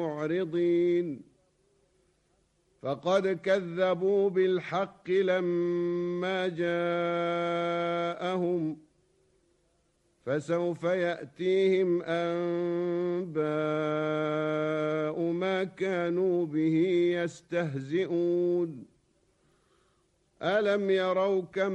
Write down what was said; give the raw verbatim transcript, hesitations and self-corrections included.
معرضين فقد كذبوا بالحق لما جاءهم فسوف يأتيهم أنباء ما كانوا به يستهزئون ألم يروا كم